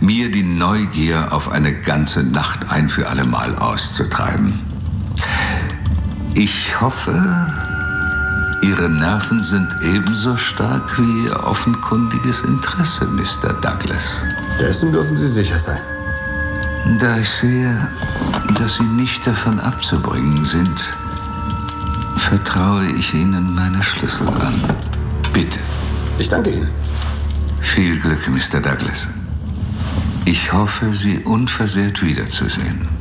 mir die Neugier auf eine ganze Nacht ein für allemal auszutreiben. Ich hoffe, Ihre Nerven sind ebenso stark wie Ihr offenkundiges Interesse, Mr. Douglas. Dessen dürfen Sie sicher sein. Da ich sehe, dass Sie nicht davon abzubringen sind, vertraue ich Ihnen meine Schlüssel an. Bitte. Ich danke Ihnen. Viel Glück, Mr. Douglas. Ich hoffe, Sie unversehrt wiederzusehen.